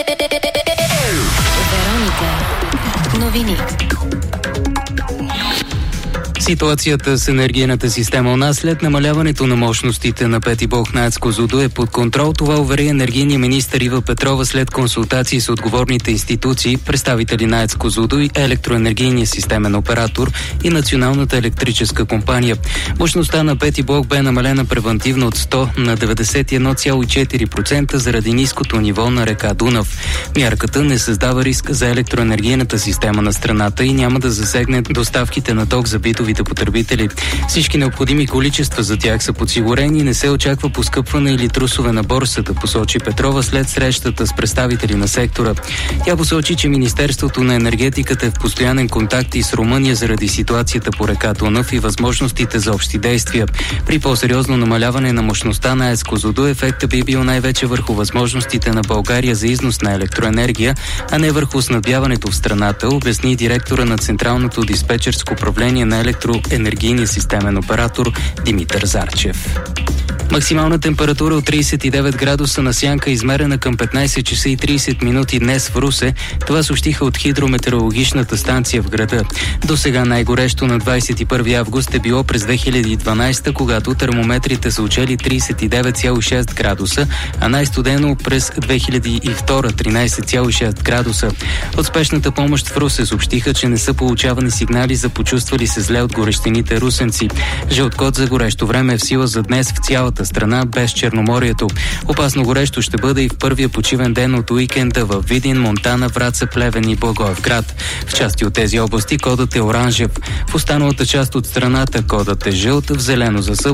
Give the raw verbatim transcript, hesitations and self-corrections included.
Вероника. Новини. Ситуацията с енергийната система у нас след намаляването на мощностите на пети блок на АЕЦ Козлодуй е под контрол. Това увери енергийният министър Ива Петрова след консултации с отговорните институции, представители на АЕЦ Козлодуй, електроенергийния системен оператор и Националната електрическа компания. Мощността на пети блок бе намалена превантивно от сто на деветдесет и едно цяло и четири процента заради ниското ниво на река Дунав. Мярката не създава риск за електроенергийната система на страната и няма да засегне доставките на ток за битовите потребители. Всички необходими количества за тях са подсигурени и не се очаква поскъпване или трусове на борсата, посочи Петрова след срещата с представители на сектора. Тя посочи, че Министерството на енергетиката е в постоянен контакт и с Румъния заради ситуацията по река Дунав и възможностите за общи действия. При по-сериозно намаляване на мощността на АЕЦ Козлодуй ефектът би бил най-вече върху възможностите на България за износ на електроенергия, а не върху снабдяването в страната, обясни директора на Централното диспетчерско управление на електроенергийния системен оператор Димитър Зарчев. Максимална температура от тридесет и девет градуса на сянка, измерена към петнайсет часа и тридесет минути днес в Русе. Това съобщиха от хидрометеорологичната станция в града. До сега най-горещо на двайсет и първи август е било през две хиляди и дванайсета, когато термометрите са отчели тридесет и девет цяло и шест градуса, а най-студено през две хиляди и втора тринайсет цяло и шест градуса. От спешната помощ в Русе съобщиха, че не са получавани сигнали за почувствали се зле от горещините русенци. Жълт код за горещо време е в сила за днес в цялата страна без Черноморието. Опасно горещо ще бъде и в първия почивен ден от уикенда в Видин, Монтана, Враца, Плевен и Благоевград. В части от тези области кодът е оранжев. В останалата част от страната кодът е жълт, в зелено за събота